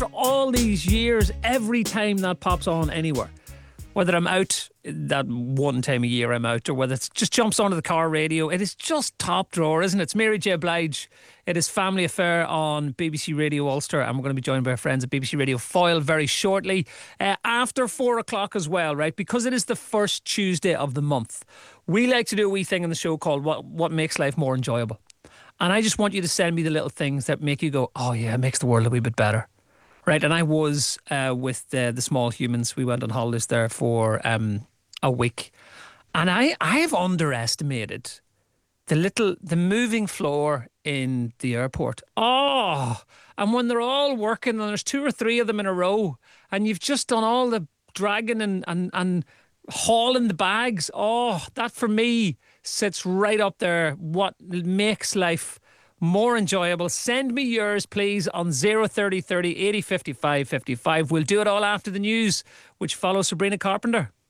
After all these years, every time that pops on anywhere, whether I'm out that one time a year I'm out, or whether it just jumps onto the car radio, it is just top drawer, isn't it? It's Mary J. Blige. It is Family Affair on BBC Radio Ulster, and we're going to be joined by our friends at BBC Radio Foyle very shortly. After 4 o'clock as well, right? Because it is the first Tuesday of the month. We like to do a wee thing in the show called What Makes Life More Enjoyable. And I just want you to send me the little things that make you go, oh yeah, it makes the world a wee bit better. Right, and I was with the Small Humans. We went on holidays there for a week. And I have underestimated the moving floor in the airport. Oh, and when they're all working and there's 2 or 3 of them in a row and you've just done all the dragging and hauling the bags. Oh, that for me sits right up there. What makes life more enjoyable. Send me yours, please, on 030 30 80 55 55. We'll do it all after the news, which follows Sabrina Carpenter.